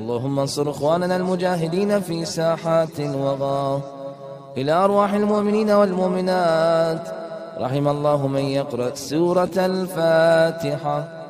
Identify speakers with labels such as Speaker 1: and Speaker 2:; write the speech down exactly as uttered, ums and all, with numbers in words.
Speaker 1: اللهم انصر إخواننا المجاهدين في ساحات الوغى. إلى أرواح المؤمنين والمؤمنات، رحم الله من يقرأ سورة الفاتحة.